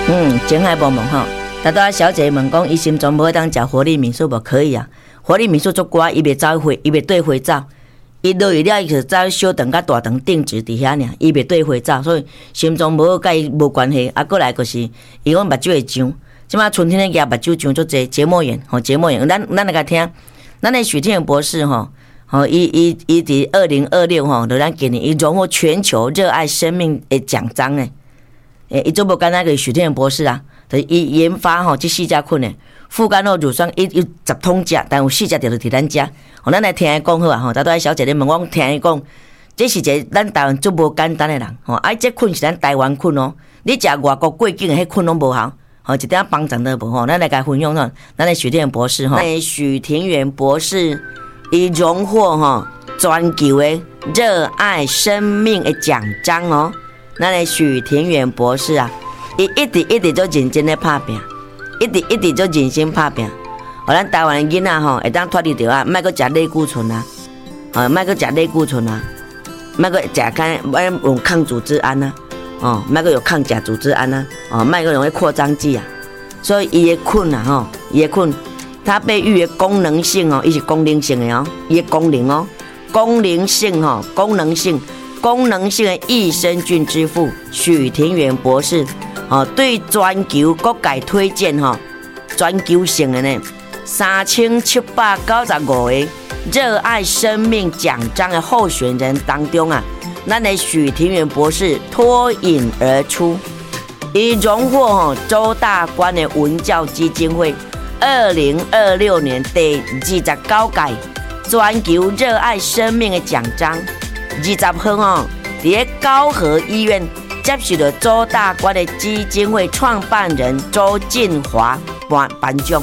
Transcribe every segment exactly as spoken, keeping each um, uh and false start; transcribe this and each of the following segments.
嗯，真爱无问吼。大多小姐问讲，伊心中无当食活力民宿无可以啊？活力民宿做乖，伊袂走回，伊袂对回走。伊落去了，伊就走小肠甲大肠定植伫遐尔，伊袂对回走，所以心中无甲伊无关系。啊，过来就是伊讲目睭会痒，即马春天咧举目睭痒足济，结膜炎吼，结膜炎。咱咱来甲听，咱的许天元博士吼，吼伊伊伊伫二零二六吼，就咱今年伊荣获全球热爱生命的奖章诶。诶，伊做无简单个许天元博士啊。就是伊研发吼，即四只菌诶，副甘露乳霜，伊有十通食，但有四只就伫咱食。吼，咱来听伊讲好啊！吼，大多小姐咧问我听伊讲，这是一个咱台湾足无简单诶人吼。啊，这菌是咱台湾菌哦，你食外国过境诶，迄菌拢无效，吼，一点帮助都无吼。咱来甲分享吼，咱的许天元博士吼，咱许天元博士伊荣获吼全球诶热爱生命诶奖章哦。咱的许天元博士啊。伊一直一直做认真咧拍拼，一直一直做认真拍拼，互咱台湾的囡仔吼会当脱离着啊，莫阁食类固醇啊，吼莫阁食类固醇啊，莫阁食干用抗组织胺啊，哦莫阁有抗甲组织胺啊，哦莫阁用迄扩张剂啊，所以伊的菌啊吼，伊的菌，它被誉为功能性哦，伊是功能性的哦，伊的功能哦，功能性吼，功能性，功能性的益生菌之父许天元博士。哦，对全球各界推荐吼，全球性的呢，三千七百九十五个热爱生命奖章的候选人当中啊，咱的许天元博士脱颖而出，伊荣获吼周大观的文教基金会二零二六年第二十九届全球热爱生命的奖章，二十号哦，伫咧高和医院。接受了周大观的基金会创办人周进华颁颁奖，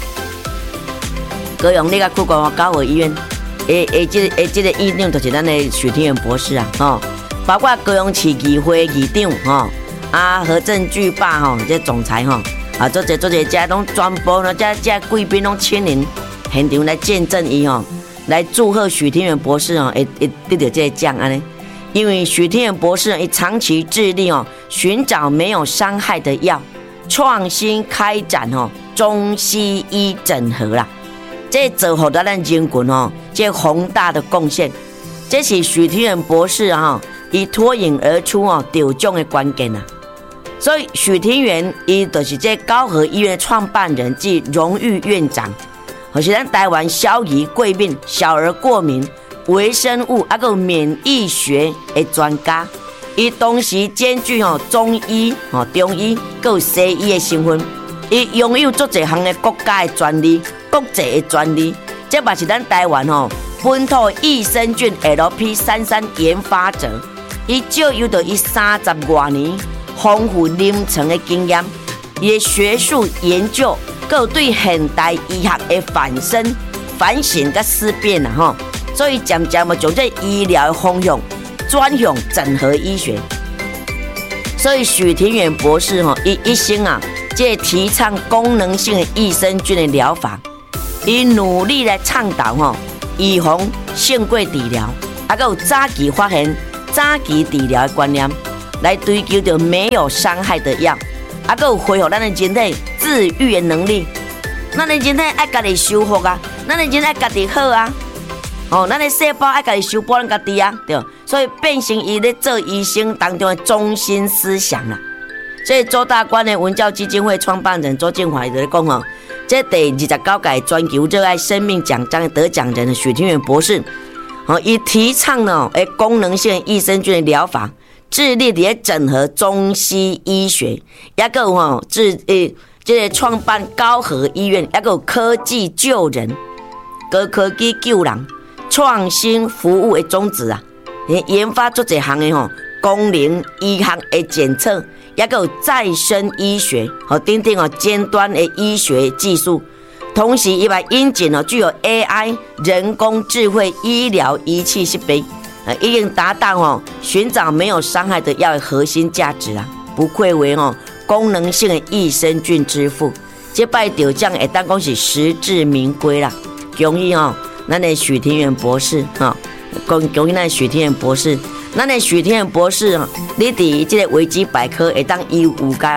高雄你甲去过高和医院，诶诶，这个诶这个院长就是咱的许天元博士啊，吼、哦，包括高雄市议会议长吼，啊何振巨爸吼，这总裁吼，啊做这做这家拢全部呢，这这贵宾拢亲临现场来见证伊吼，来祝贺许天元博士哦，会会得到这个奖安尼。因为许天元博士长期致力哦寻找没有伤害的药，创新开展哦中西医整合啦，这做好咱人群哦这宏大的贡献，这是许天元博士啊伊脱颖而出哦得奖的关键啊。所以许天元伊就是这高和医院的创办人暨荣誉院长，而是咱台湾小儿过敏、小儿过敏。微生物啊，个免疫学的专家，伊同时兼具吼中医、吼中医、个西医的身份，伊拥有足侪项的国家的专利、国际的专利，这嘛是咱台湾吼本土益生菌 L P 三三 研发者，伊就有着伊三十多年丰富临床的经验，伊的学术研究，个对现代医学的反身、反省甲思辨啊吼。所以渐渐嘛，将这医疗的方向转向整合医学。所以许天元博士吼，伊一生啊，这提倡功能性的益生菌的疗法，伊努力来倡导吼预防胜过治疗，啊，还有早期发现、早期治疗的观念，来追求着没有伤害的药，啊，还有恢复咱的人体自愈的能力。咱的人体爱家己修复啊，咱的人体爱家己好啊。哦，咱的细胞爱家己修补咱家己啊，对，所以变成伊咧做医生当中的中心思想啦。所以周大观的文教基金会创办人周进华就咧讲吼，这第二十九届全球热爱生命奖章的得奖人许天元博士，哦，伊提倡呢，诶，功能性益生菌的疗法，致力伫整合中西医学，也个有吼，致诶，这个创办高和医院，也个有科技救人，高科技救人。创新服务的宗旨啊，研发出一项的吼功能医学的检测，也有再生医学和等等哦尖端的医学技术，同时伊把引进哦具有 A I 人工智慧医疗仪器设备，呃，已经达到哦寻找没有伤害的药的核心价值啊，不愧为哦功能性的益生菌之父，这摆得奖会当讲是实至名归啦，恭喜哦！咱的许天元博士哈，恭恭喜咱许天元博士，咱的许天元博士，你伫这个维基百科会当有有甲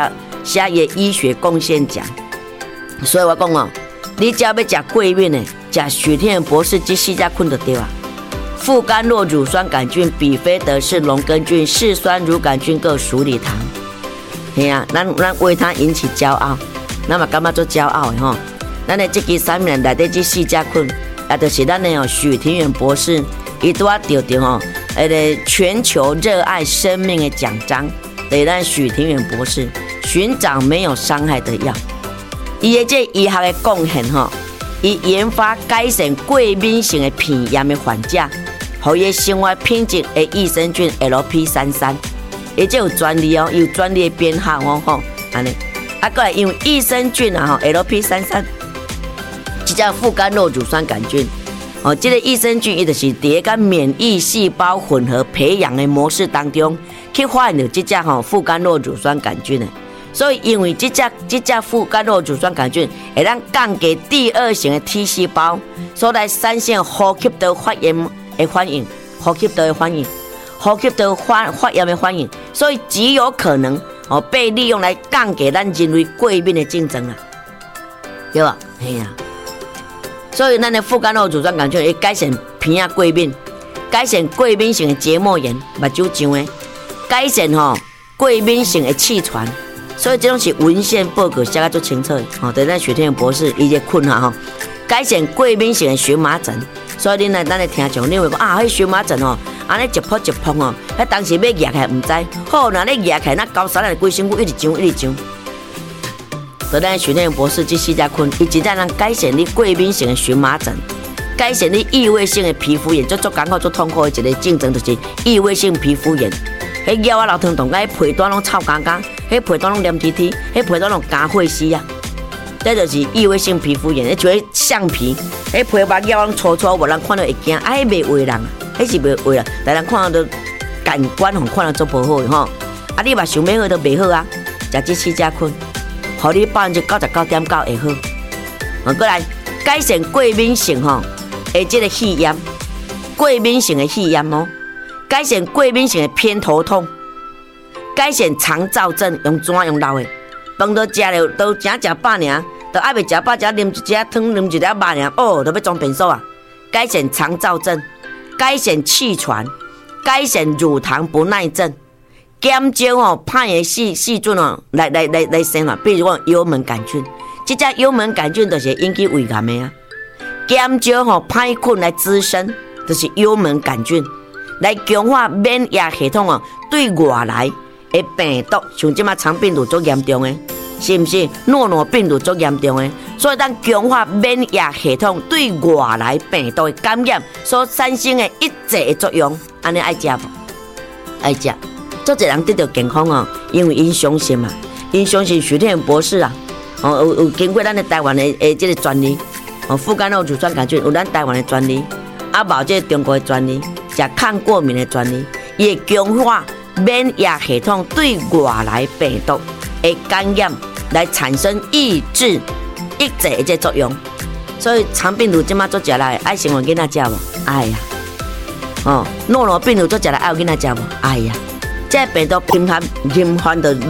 写伊的医学贡献奖。所以我讲哦，你只要要食过敏的，食许天元博士及细甲菌就对啊。副甘酪乳酸杆菌、比菲德氏龙根菌、嗜酸乳杆菌各属礼堂。嘿啊，咱咱为它引起骄傲，咱嘛感觉做骄傲的吼。咱的这支产品内底这细甲菌，也就是咱的哦许庭元博士，伊拄啊得到吼，迄个全球热爱生命的奖章，对咱许庭元博士寻找没有伤害的药。伊的这医学的贡献吼，伊研发改善过敏性的鼻炎的患者，互伊生活品质的益生菌 L P 三十三， 伊这有专利哦，有专利的编号哦吼，安尼。啊，过来因为益生菌啊吼 L P 三十三。这叫副甘酪乳酸杆菌，哦，这个益生菌伊就是伫个免疫细胞混合培养的模式当中，去发现到这只吼副甘酪乳酸杆菌的，所以因为这只这只副甘酪乳酸杆菌会让降低第二型的 T 细胞所来产生呼吸道发炎的反应，呼吸道的反应，呼吸道发发炎的反应，所以极有可能哦被利用来降低咱人类过敏的竞争啦，对吧？嘿呀、啊。所以，咱的副甘酪乳酸杆菌会改善鼻仔过敏，改善过敏性的结膜炎、目睭痒的，改善吼、哦、过敏性的气喘。所以，这种是文献报告写得足清楚的。哦，对，咱许天元博士伊个困哈吼，改善过敏性的荨麻疹。所以，恁来咱来听众，你会讲啊，迄荨麻疹哦，安尼一扑一扑哦，迄当时要压起来唔知，好，若你压起来，那高山来规身躯一直痒一直痒。所以咱许天元博士这四只菌，伊真正能改善你过敏性的荨麻疹，改善你异位性的皮肤炎，做做艰苦、做痛苦的一个竞争就是异位性皮肤炎。迄腰啊、老疼痛，甲迄皮端拢臭干干，迄皮端拢黏贴贴，迄皮端拢干血丝啊。这就是异位性皮肤炎，迄就迄橡皮，迄皮巴腰拢粗粗，无人看到会惊，啊，迄袂为人，迄是袂为人，但人看到都感官互看到做不好的吼。啊，你嘛想要好都袂好啊，食这四只菌。互你百分之九十九点九会好，啊，过来改善过敏性吼，诶，这个肺炎，过敏性的肺炎哦，改善过敏性的偏头痛，改善肠燥症，用怎用老的，饭都食了，都只食饱尔，都还袂食饱，只啉一只汤，啉一粒肉尔，哦，都要装便所啊！改善肠燥症，改善气喘，改善乳糖不耐症。减少哦歹的细细菌哦来来来来生啊，比如讲幽门杆菌，这只幽门杆菌就是引起胃癌的啊。减少吼歹菌来滋生，就是幽门杆菌来强化免疫系统哦对外来的病毒，像即马肠病毒最严重的，是不是？诺诺病毒最严重的，所以咱强化免疫系统对外来病毒的感染所产生的一切的作用，安尼爱食不？爱食。做一人得到健康哦，因为因相信嘛，因相信许天元博士啊，哦有有经过咱的台湾的诶这个专利，哦副甘酪乳酸杆菌有咱台湾的专利，啊无这个中国的专利，食抗过敏的专利，伊会强化免疫系统对外来病毒的感染来产生抑制抑制的这作用，所以肠病毒即马做食来，爱生活囡仔食无？哎呀，哦诺罗病毒做食来，爱有囡仔食无？哎呀。这病毒频繁频繁的